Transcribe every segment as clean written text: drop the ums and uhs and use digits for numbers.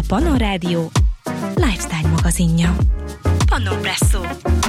Panorádió lifestyle magazinja. Panopresszó.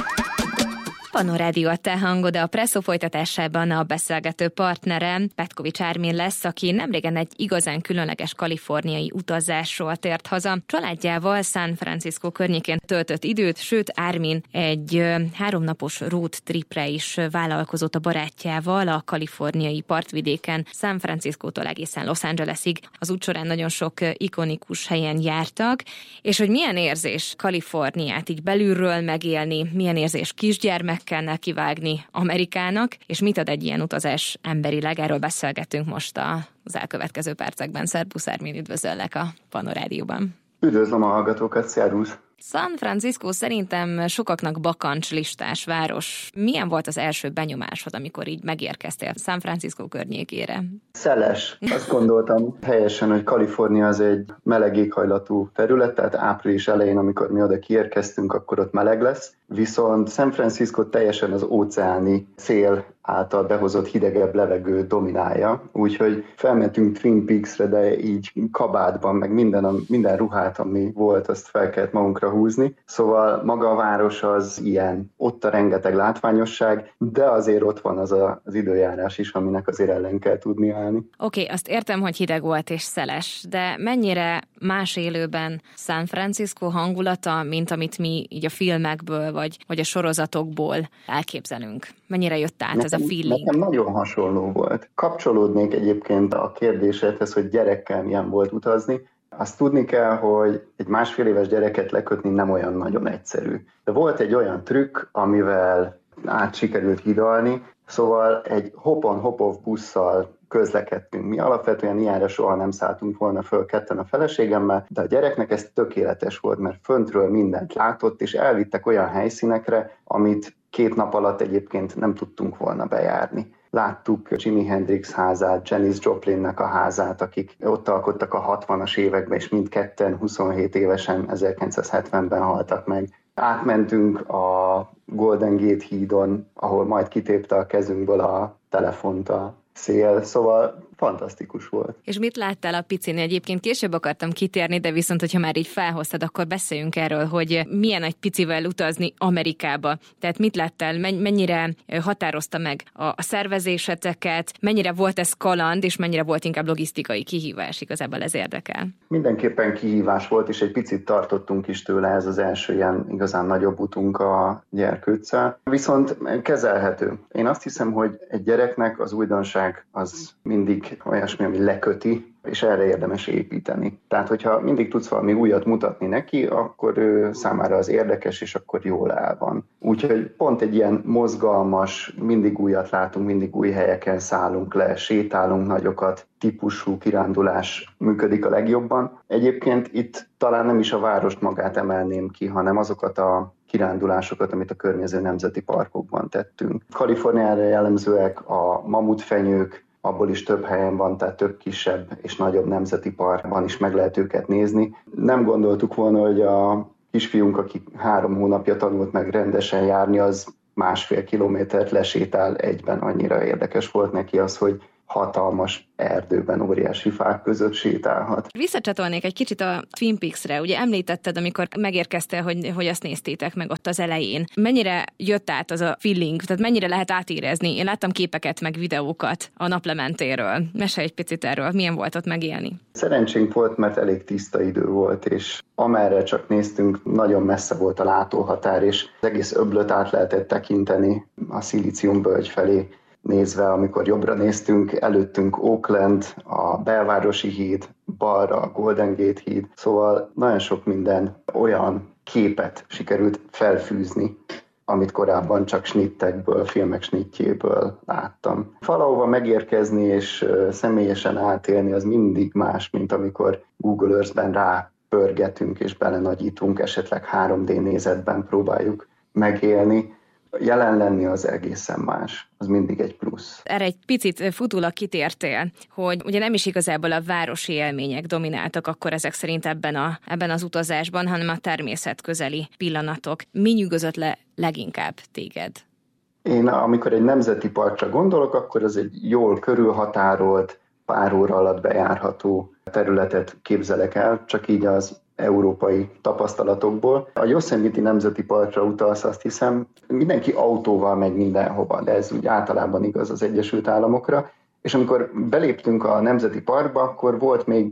Panorádió a te hangod, a Presszó folytatásában a beszélgető partnerem Petkovics Ármin lesz, aki nemrégen egy igazán különleges kaliforniai utazásról tért haza. Családjával San Francisco környékén töltött időt, sőt Ármin egy 3 napos road tripre is vállalkozott a barátjával a kaliforniai partvidéken, San Franciscótól egészen Los Angelesig. Az út során nagyon sok ikonikus helyen jártak, és hogy milyen érzés Kaliforniát így belülről megélni, milyen érzés kisgyermekkel nekivágni Amerikának, és mit ad egy ilyen utazás emberileg, erről beszélgetünk most az elkövetkező percekben. Szerbusz Ármin, üdvözöllek a Panorádióban. Üdvözlöm a hallgatókat, szervusz! San Francisco szerintem sokaknak bakancslistás város. Milyen volt az első benyomásod, amikor így megérkeztél San Francisco környékére? Szeles. Azt gondoltam helyesen, hogy Kalifornia az egy meleg éghajlatú terület, tehát április elején, amikor mi oda kiérkeztünk, akkor ott meleg lesz. Viszont San Francisco teljesen az óceáni szél által behozott hidegebb levegő dominálja. Úgyhogy felmentünk Twin Peaksre, de így kabátban, meg minden ruhát, ami volt, azt fel kellett magunkra húzni. Szóval maga a város az ilyen, ott a rengeteg látványosság, de azért ott van az időjárás is, aminek azért ellen kell tudni állni. Oké, azt értem, hogy hideg volt és szeles, de mennyire más élőben San Francisco hangulata, mint amit mi így a filmekből vagy a sorozatokból elképzelünk? Mennyire jött át ez a feeling? Nekem nagyon hasonló volt. Kapcsolódnék egyébként a kérdésedhez, hogy gyerekkel milyen volt utazni. Azt tudni kell, hogy egy 1,5 éves gyereket lekötni nem olyan nagyon egyszerű. De volt egy olyan trükk, amivel át sikerült hidalni, szóval egy hop-on-hop-off busszal közlekedtünk. Mi alapvetően ilyenre soha nem szálltunk volna föl ketten a feleségemmel, de a gyereknek ez tökéletes volt, mert föntről mindent látott, és elvittek olyan helyszínekre, amit 2 nap alatt egyébként nem tudtunk volna bejárni. Láttuk Jimi Hendrix házát, Janis Joplinnek a házát, akik ott alkottak a 60-as években, és mindketten 27 évesen 1970-ben haltak meg. Átmentünk a Golden Gate hídon, ahol majd kitépte a kezünkből a telefont a szél, szóval fantasztikus volt. És mit láttál a picin? Egyébként később akartam kitérni, de viszont, hogyha már így felhoztad, akkor beszéljünk erről, hogy milyen egy picivel utazni Amerikába. Tehát mit láttál, mennyire határozta meg a szervezéseteket, mennyire volt ez kaland, és mennyire volt inkább logisztikai kihívás, igazából ez érdekel? Mindenképpen kihívás volt, és egy picit tartottunk is tőle, ez az első ilyen igazán nagyobb utunk a gyerkőccel. Viszont kezelhető. Én azt hiszem, hogy egy gyereknek az újdonság az mindig olyasmi, ami leköti, és erre érdemes építeni. Tehát, hogyha mindig tudsz valami újat mutatni neki, akkor ő számára az érdekes, és akkor jól el van. Úgyhogy pont egy ilyen mozgalmas, mindig újat látunk, mindig új helyeken szállunk le, sétálunk nagyokat, típusú kirándulás működik a legjobban. Egyébként itt talán nem is a várost magát emelném ki, hanem azokat a kirándulásokat, amit a környező nemzeti parkokban tettünk. Kaliforniára jellemzőek a mamutfenyők, abból is több helyen van, tehát több kisebb és nagyobb nemzeti parkban is meg lehet őket nézni. Nem gondoltuk volna, hogy a kisfiunk, aki 3 hónapja tanult meg rendesen járni, az 1,5 kilométert lesétál egyben. Annyira érdekes volt neki az, hogy hatalmas erdőben, óriási fák között sétálhat. Visszacsatolnék egy kicsit a Twin Peaksre. Ugye említetted, amikor megérkeztél, hogy azt néztétek meg ott az elején. Mennyire jött át az a feeling, tehát mennyire lehet átérezni? Én láttam képeket, meg videókat a naplementéről. Mesélj egy picit erről, milyen volt ott megélni? Szerencsénk volt, mert elég tiszta idő volt, és amerre csak néztünk, nagyon messze volt a látóhatár, és az egész öblöt át lehetett tekinteni a Szilícium-völgy felé nézve, amikor jobbra néztünk, előttünk Oakland, a Belvárosi híd, balra a Golden Gate híd, szóval nagyon sok minden olyan képet sikerült felfűzni, amit korábban csak snittekből, filmek snittjéből láttam. Valahova megérkezni és személyesen átélni az mindig más, mint amikor Google Earth-ben rápörgetünk és belenagyítunk, esetleg 3D nézetben próbáljuk megélni. Jelen lenni az egészen más, az mindig egy plusz. Erre egy picit futólag kitértél, hogy ugye nem is igazából a városi élmények domináltak akkor ezek szerint ebben az utazásban, hanem a természetközeli pillanatok. Mi nyűgözött le leginkább téged? Én amikor egy nemzeti parkra gondolok, akkor az egy jól körülhatárolt, pár óra alatt bejárható területet képzelek el, csak így az európai tapasztalatokból. A Yosemite Nemzeti Parkra utalsz, azt hiszem, mindenki autóval megy mindenhova, de ez úgy általában igaz az Egyesült Államokra. És amikor beléptünk a Nemzeti Parkba, akkor volt még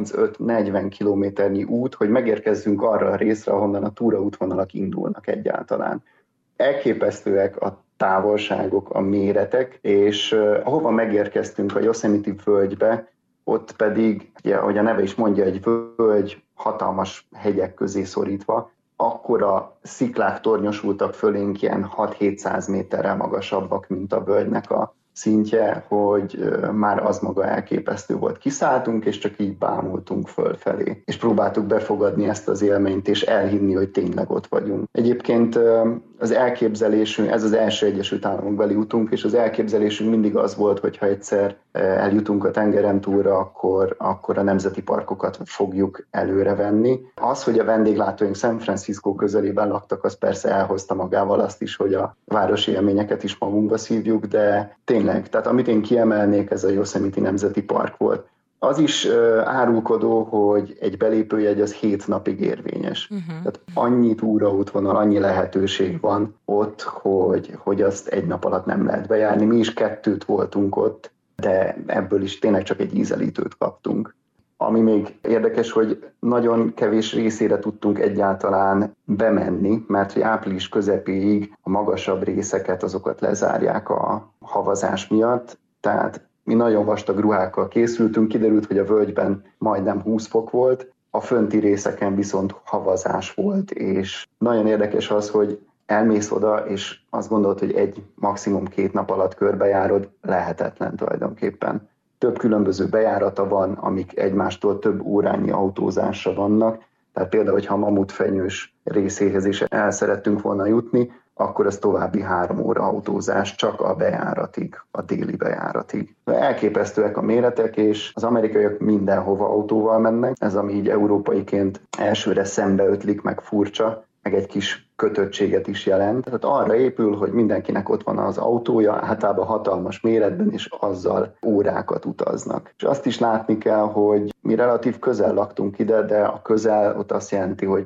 35-40 kilométernyi út, hogy megérkezzünk arra a részre, ahonnan a túraútvonalak indulnak egyáltalán. Elképesztőek a távolságok, a méretek, és ahova megérkeztünk a Yosemite völgybe, ott pedig, ugye, ahogy a neve is mondja, egy völgy hatalmas hegyek közé szorítva, akkora sziklák tornyosultak fölénk, ilyen 6-700 méterrel magasabbak, mint a völgynek a szintje, hogy már az maga elképesztő volt. Kiszálltunk, és csak így bámultunk fölfelé. És próbáltuk befogadni ezt az élményt, és elhinni, hogy tényleg ott vagyunk. Egyébként az elképzelésünk, ez az első Egyesült Államok beli utunk, és az elképzelésünk mindig az volt, hogy ha egyszer eljutunk a tengeren túlra, akkor a nemzeti parkokat fogjuk előrevenni. Az, hogy a vendéglátóink San Francisco közelében laktak, az persze elhozta magával azt is, hogy a városi élményeket is magunkba szívjuk, de tényleg, tehát amit én kiemelnék, ez a Yosemite Nemzeti Park volt. Az is árulkodó, hogy egy belépőjegy az 7 napig érvényes. Tehát annyi túraútvonal, annyi lehetőség van ott, hogy azt egy nap alatt nem lehet bejárni. Mi is 2 voltunk ott, de ebből is tényleg csak egy ízelítőt kaptunk. Ami még érdekes, hogy nagyon kevés részére tudtunk egyáltalán bemenni, mert hogy április közepéig a magasabb részeket, azokat lezárják a havazás miatt, tehát mi nagyon vastag ruhákkal készültünk, kiderült, hogy a völgyben majdnem 20 fok volt, a fönti részeken viszont havazás volt, és nagyon érdekes az, hogy elmész oda, és azt gondolod, hogy maximum 2 nap alatt körbejárod, lehetetlen tulajdonképpen. Több különböző bejárata van, amik egymástól több órányi autózásra vannak, tehát például, hogyha a mamutfenyős részéhez is el szerettünk volna jutni, akkor ez további 3 óra autózás csak a bejáratig, a déli bejáratig. Elképesztőek a méretek, és az amerikaiak mindenhova autóval mennek, ez ami így európaiként elsőre szembeötlik, meg furcsa, meg egy kis kötöttséget is jelent. Tehát arra épül, hogy mindenkinek ott van az autója, általában hatalmas méretben, és azzal órákat utaznak. És azt is látni kell, hogy mi relatív közel laktunk ide, de a közel ott azt jelenti, hogy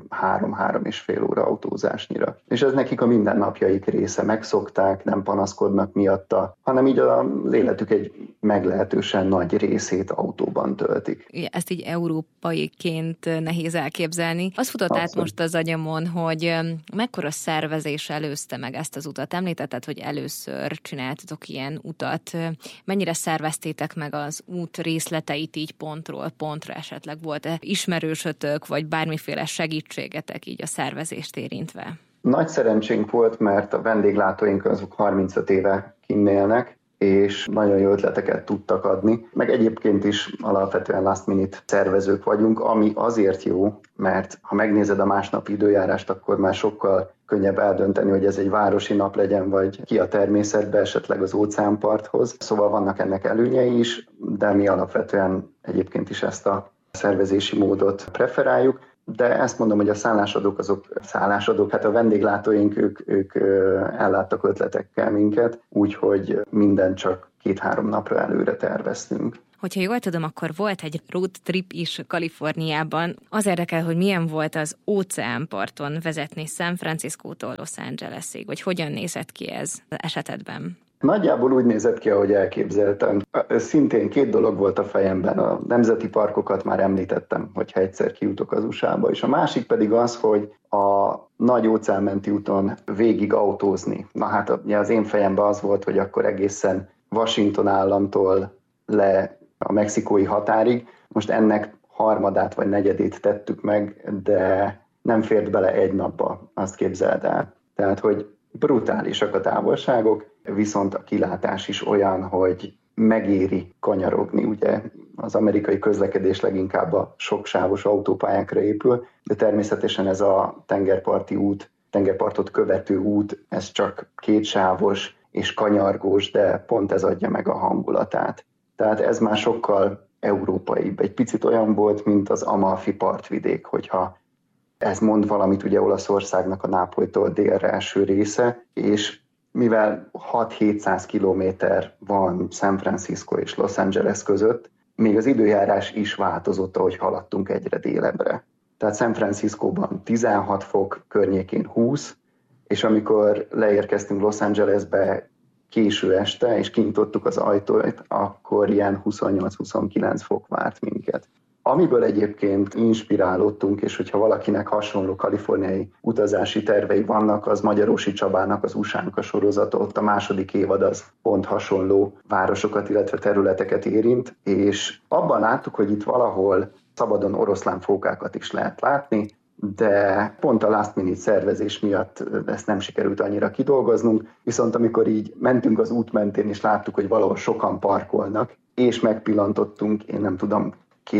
3-3,5 óra autózásnyira. És ez nekik a mindennapjaik része, megszokták, nem panaszkodnak miatta, hanem így az életük egy meglehetősen nagy részét autóban töltik. Ezt így európaiként nehéz elképzelni. Azt futott át most az agyamon, hogy mekkora szervezés előzte meg ezt az utat? Említetted, hogy először csináltatok ilyen utat. Mennyire szerveztétek meg az út részleteit így pontról pontra, esetleg volt-e ismerősötök, vagy bármiféle segítségetek így a szervezést érintve? Nagy szerencsénk volt, mert a vendéglátóink azok 35 éve kinn élnek, és nagyon jó ötleteket tudtak adni. Meg egyébként is alapvetően last minute szervezők vagyunk, ami azért jó, mert ha megnézed a másnapi időjárást, akkor már sokkal könnyebb eldönteni, hogy ez egy városi nap legyen, vagy ki a természetbe, esetleg az óceánparthoz. Szóval vannak ennek előnyei is, de mi alapvetően egyébként is ezt a szervezési módot preferáljuk. De ezt mondom, hogy a szállásadók, hát a vendéglátóink, ők elláttak ötletekkel minket, úgyhogy minden csak 2-3 napra előre terveztünk. Hogyha jól tudom, akkor volt egy road trip is Kaliforniában. Az érdekel, hogy milyen volt az óceánparton vezetni San Franciscótól Los Angelesig, vagy hogyan nézett ki ez esetedben? Nagyjából úgy nézett ki, ahogy elképzeltem. Szintén 2 dolog volt a fejemben. A nemzeti parkokat már említettem, hogyha egyszer kijutok az USA-ba, és a másik pedig az, hogy a nagy óceánmenti úton végig autózni. Na hát az én fejemben az volt, hogy akkor egészen Washington államtól le a mexikói határig. Most ennek 3/4 vagy 4/4 tettük meg, de nem fért bele 1 napba, azt képzeld el. Tehát, hogy brutálisak a távolságok, viszont a kilátás is olyan, hogy megéri kanyarogni. Ugye az amerikai közlekedés leginkább a soksávos autópályákra épül, de természetesen ez a tengerparti út, tengerpartot követő út, ez csak 2 sávos és kanyargós, de pont ez adja meg a hangulatát. Tehát ez már sokkal európaibb. Egy picit olyan volt, mint az Amalfi partvidék, hogyha ez mond valamit, ugye Olaszországnak a Nápolytól délre eső része, és mivel 6-700 kilométer van San Francisco és Los Angeles között, még az időjárás is változott, ahogy haladtunk egyre délebbre. Tehát San Franciscóban 16 fok, környékén 20, és amikor leérkeztünk Los Angelesbe késő este, és kinyitottuk az ajtót, akkor ilyen 28-29 fok várt minket. Amiből egyébként inspirálódtunk, és hogyha valakinek hasonló kaliforniai utazási tervei vannak, az Magyarósi Csabának az USA-nk a sorozata, ott a második évad az pont hasonló városokat, illetve területeket érint, és abban láttuk, hogy itt valahol szabadon oroszlánfókákat is lehet látni, de pont a last minute szervezés miatt ezt nem sikerült annyira kidolgoznunk, viszont amikor így mentünk az út mentén, és láttuk, hogy valahol sokan parkolnak, és megpillantottunk, én nem tudom,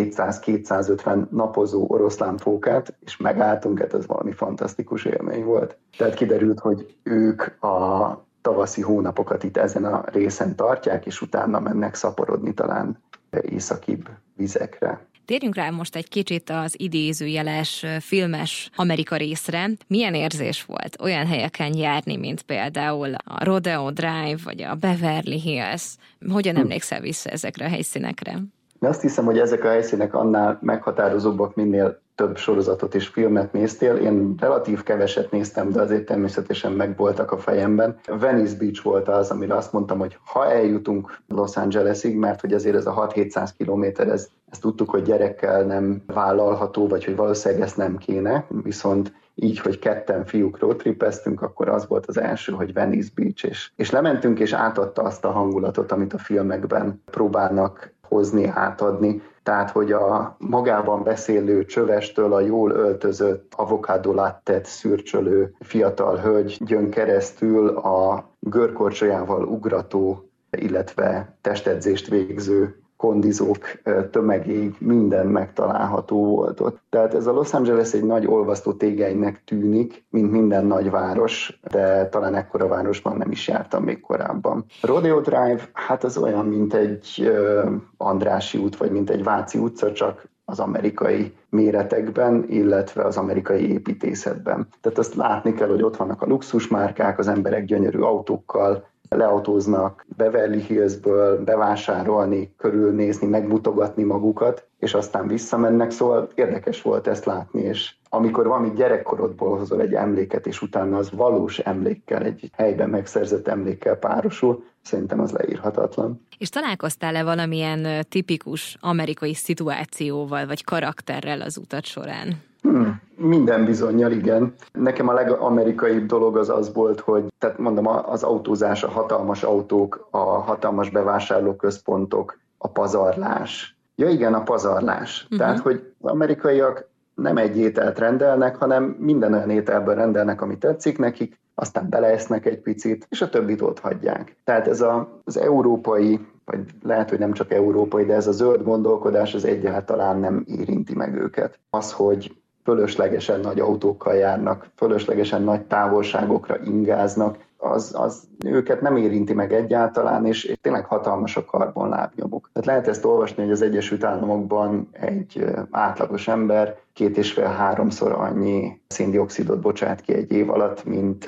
200-250 napozó oroszlánfókát, és megálltunk, hát ez valami fantasztikus élmény volt. Tehát kiderült, hogy ők a tavaszi hónapokat itt ezen a részen tartják, és utána mennek szaporodni talán északibb vizekre. Térjünk rá most egy kicsit az idézőjeles filmes Amerika részre. Milyen érzés volt olyan helyeken járni, mint például a Rodeo Drive, vagy a Beverly Hills? Hogyan emlékszel vissza ezekre a helyszínekre? De azt hiszem, hogy ezek a helyszínek annál meghatározóbbak, minél több sorozatot és filmet néztél. Én relatív keveset néztem, de azért természetesen megvoltak a fejemben. Venice Beach volt az, amire azt mondtam, hogy ha eljutunk Los Angelesig, mert hogy azért ez a 6-700 kilométer, ezt tudtuk, hogy gyerekkel nem vállalható, vagy hogy valószínűleg ezt nem kéne, viszont így, hogy ketten fiúk roadtripeztünk, akkor az volt az első, hogy Venice Beach, és lementünk, és átadta azt a hangulatot, amit a filmekben próbálnak hozni, átadni. Tehát, hogy a magában beszélő csövestől a jól öltözött, avokádó lattet szürcsölő fiatal hölgyön keresztül a görkorcsolyával ugrató, illetve testedzést végző kondizók tömegéig minden megtalálható volt ott. Tehát ez a Los Angeles egy nagy olvasztó tégelynek tűnik, mint minden nagyváros, de talán ekkora városban nem is jártam még korábban. Rodeo Drive, hát az olyan, mint egy Andrássy út, vagy mint egy Váci utca, csak az amerikai méretekben, illetve az amerikai építészetben. Tehát azt látni kell, hogy ott vannak a luxusmárkák, az emberek gyönyörű autókkal, leautóznak Beverly Hillsből bevásárolni, körülnézni, megmutogatni magukat, és aztán visszamennek, szóval érdekes volt ezt látni, és amikor valami gyerekkorodból hozol egy emléket, és utána az valós emlékkel, egy helyben megszerzett emlékkel párosul, szerintem az leírhatatlan. És találkoztál-e valamilyen tipikus amerikai szituációval, vagy karakterrel az utat során? Minden bizonnyal, igen. Nekem a legamerikaibb dolog az volt, hogy, tehát mondom, az autózás, a hatalmas autók, a hatalmas bevásárlóközpontok, a pazarlás. Ja igen, a pazarlás. Tehát, hogy az amerikaiak nem egy ételt rendelnek, hanem minden olyan ételből rendelnek, ami tetszik nekik, aztán beleesznek egy picit, és a többit ott hagyják. Tehát ez az európai, vagy lehet, hogy nem csak európai, de ez a zöld gondolkodás az egyáltalán nem érinti meg őket. Az, hogy fölöslegesen nagy autókkal járnak, fölöslegesen nagy távolságokra ingáznak, az őket nem érinti meg egyáltalán, és tényleg hatalmas a karbonlábnyomuk. Tehát lehet ezt olvasni, hogy az Egyesült Államokban egy átlagos ember 2,5-3-szor annyi széndioxidot bocsát ki egy év alatt, mint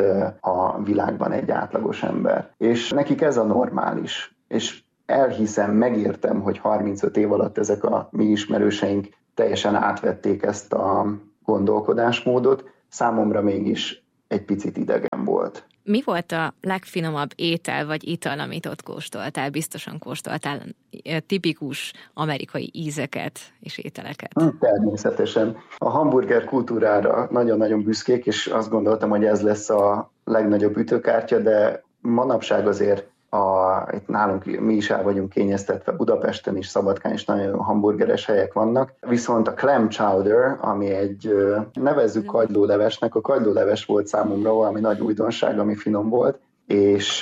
a világban egy átlagos ember. És nekik ez a normális. És elhiszem, megértem, hogy 35 év alatt ezek a mi ismerőseink teljesen átvették ezt a gondolkodásmódot, számomra mégis egy picit idegen volt. Mi volt a legfinomabb étel vagy ital, amit ott kóstoltál? Biztosan kóstoltál tipikus amerikai ízeket és ételeket. Természetesen. A hamburger kultúrára nagyon-nagyon büszkék, és azt gondoltam, hogy ez lesz a legnagyobb ütőkártya, de manapság azért itt nálunk mi is el vagyunk kényeztetve, Budapesten is, Szabadkán is nagyon hamburgeres helyek vannak. Viszont a clam chowder, ami egy nevezzük kagylólevesnek, a kagylóleves volt számomra valami nagy újdonság, ami finom volt, és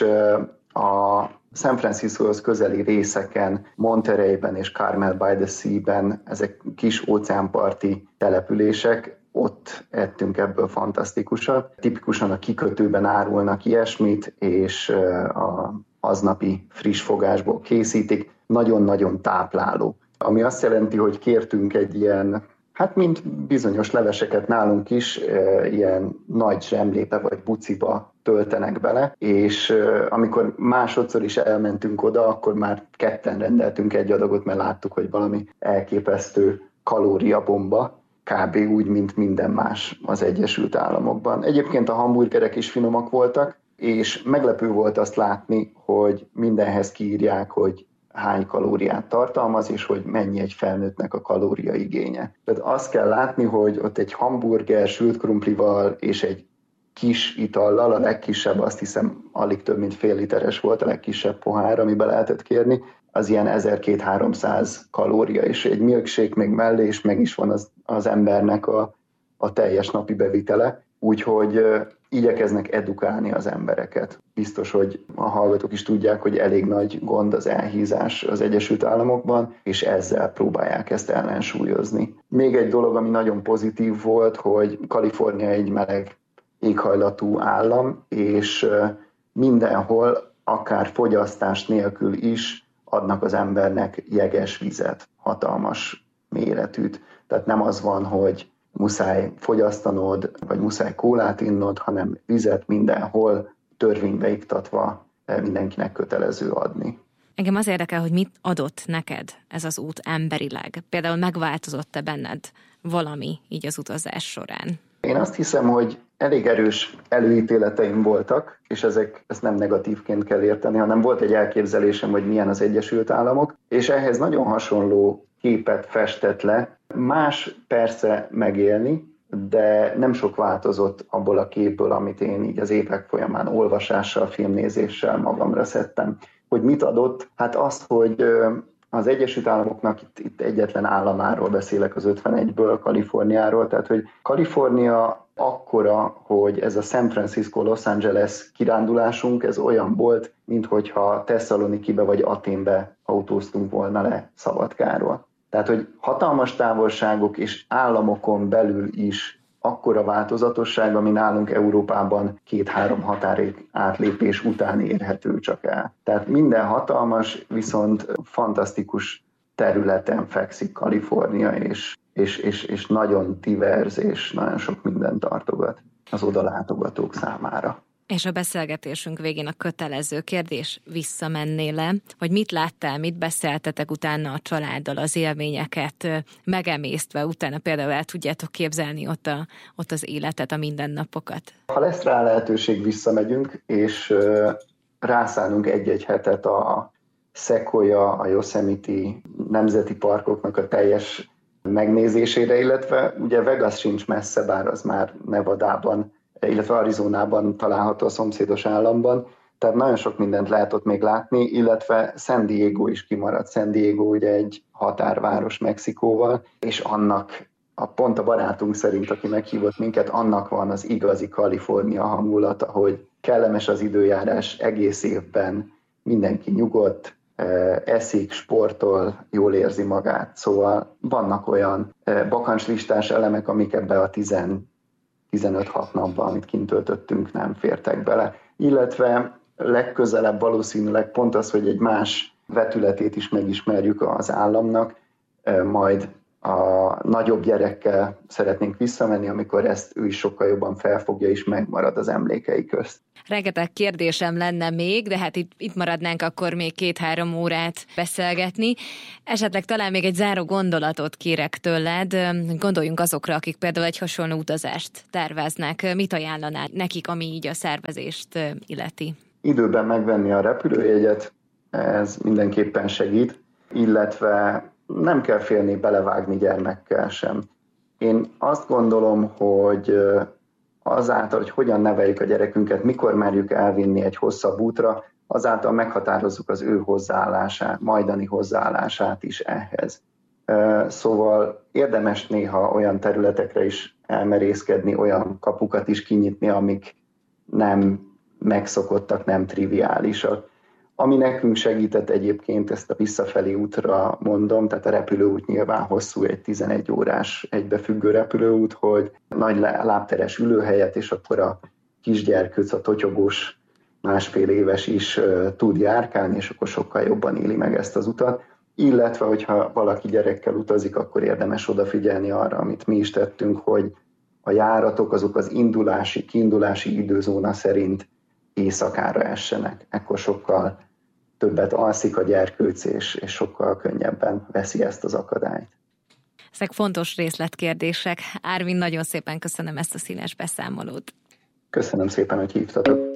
a San Franciscohoz közeli részeken, Montereyben és Carmel by the Sea-ben, ezek kis óceánparti települések, ott ettünk ebből fantasztikusat. Tipikusan a kikötőben árulnak ilyesmit, és a aznapi friss fogásból készítik. Nagyon-nagyon tápláló. Ami azt jelenti, hogy kértünk egy ilyen Hát, mint bizonyos leveseket nálunk is ilyen nagy zsemlébe vagy buciba töltenek bele, és amikor másodszor is elmentünk oda, akkor már ketten rendeltünk egy adagot, mert láttuk, hogy valami elképesztő kalóriabomba, kb. Úgy, mint minden más az Egyesült Államokban. Egyébként a hamburgerek is finomak voltak, és meglepő volt azt látni, hogy mindenhez kiírják, hogy hány kalóriát tartalmaz, és hogy mennyi egy felnőttnek a kalóriaigénye. Tehát azt kell látni, hogy ott egy hamburger sült krumplival és egy kis itallal, a legkisebb, azt hiszem, alig több mint fél literes volt, a legkisebb pohár, amiben lehetett kérni, az ilyen 1200-300 kalória, és egy milkshake még mellé, és meg is van az embernek a teljes napi bevitele, úgyhogy igyekeznek edukálni az embereket. Biztos, hogy a hallgatók is tudják, hogy elég nagy gond az elhízás az Egyesült Államokban, és ezzel próbálják ezt ellensúlyozni. Még egy dolog, ami nagyon pozitív volt, hogy Kalifornia egy meleg éghajlatú állam, és mindenhol, akár fogyasztás nélkül is adnak az embernek jeges vizet, hatalmas méretűt. Tehát nem az van, hogy muszáj fogyasztanod, vagy muszáj kólát innod, hanem vizet mindenhol törvénybe iktatva mindenkinek kötelező adni. Engem az érdekel, hogy mit adott neked ez az út emberileg. Például megváltozott-e benned valami így az utazás során? Én azt hiszem, hogy elég erős előítéleteim voltak, és ezt nem negatívként kell érteni, hanem volt egy elképzelésem, hogy milyen az Egyesült Államok, és ehhez nagyon hasonló képet festett le. Más persze megélni, de nem sok változott abból a képből, amit én így az évek folyamán olvasással, filmnézéssel magamra szedtem. Hogy mit adott? Hát azt, hogy az Egyesült Államoknak itt egyetlen államáról beszélek az 51-ből, Kaliforniáról, tehát hogy Kalifornia akkora, hogy ez a San Francisco-Los Angeles kirándulásunk, ez olyan volt, minthogyha Tesszalonikibe vagy Athénbe autóztunk volna le Szabadkáról. Tehát, hogy hatalmas távolságok és államokon belül is akkora változatosság, ami nálunk Európában 2-3 határátlépés után érhető csak el. Tehát minden hatalmas, viszont fantasztikus területen fekszik Kalifornia, és nagyon divers, és nagyon sok mindent tartogat az odalátogatók számára. És a beszélgetésünk végén a kötelező kérdés, visszamennél-e? Vagy mit láttál, mit beszéltetek utána a családdal, az élményeket megemésztve, utána például el tudjátok képzelni ott az életet, a mindennapokat? Ha lesz rá lehetőség, visszamegyünk, és rászánunk egy-egy hetet a Sequoia, a Yosemite nemzeti parkoknak a teljes megnézésére, illetve ugye Vegas sincs messze, bár az már Nevadában, illetve Arizonában található, a szomszédos államban, tehát nagyon sok mindent lehet ott még látni, illetve San Diego is kimaradt. San Diego ugye egy határváros Mexikóval, és annak, pont a barátunk szerint, aki meghívott minket, annak van az igazi Kalifornia hangulata, hogy kellemes az időjárás egész évben, mindenki nyugodt, eszik, sportol, jól érzi magát. Szóval vannak olyan bakancslistás elemek, amik ebbe a 15-6 napban, amit kint töltöttünk, nem fértek bele. Illetve legközelebb valószínűleg pont az, hogy egy más vetületét is megismerjük az államnak, majd a nagyobb gyerekkel szeretnénk visszamenni, amikor ezt ő is sokkal jobban felfogja, és megmarad az emlékei közt. Rengeteg kérdésem lenne még, de hát itt maradnánk akkor még 2-3 órát beszélgetni. Esetleg talán még egy záró gondolatot kérek tőled. Gondoljunk azokra, akik például egy hasonló utazást terveznek. Mit ajánlanál nekik, ami így a szervezést illeti? Időben megvenni a repülőjegyet, ez mindenképpen segít, illetve nem kell félni belevágni gyermekkel sem. Én azt gondolom, hogy azáltal, hogy hogyan neveljük a gyerekünket, mikor merjük elvinni egy hosszabb útra, azáltal meghatározzuk az ő hozzáállását, majdani hozzáállását is ehhez. Szóval érdemes néha olyan területekre is elmerészkedni, olyan kapukat is kinyitni, amik nem megszokottak, nem triviálisak. Ami nekünk segített egyébként, ezt a visszafelé útra mondom, tehát a repülőút nyilván hosszú, egy 11 órás egybefüggő repülőút, hogy nagy lábteres ülőhelyet, és akkor a kisgyerkőc, a totyogós 1,5 éves is tud járkálni, és akkor sokkal jobban éli meg ezt az utat. illetve hogyha valaki gyerekkel utazik, akkor érdemes odafigyelni arra, amit mi is tettünk, hogy a járatok azok az kiindulási időzóna szerint éjszakára essenek. Ekkor sokkal többet alszik a gyerkőc, és sokkal könnyebben veszi ezt az akadályt. Ezek fontos részletkérdések. Ármin, nagyon szépen köszönöm ezt a színes beszámolót. Köszönöm szépen, hogy hívtatok.